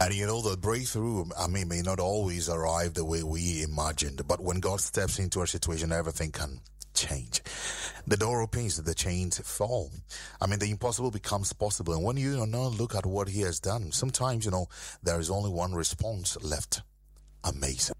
And the breakthrough, may not always arrive the way we imagined, but when God steps into our situation, everything can change. The door opens, the chains fall. The impossible becomes possible. And when you look at what he has done, sometimes, there is only one response left. Amazing.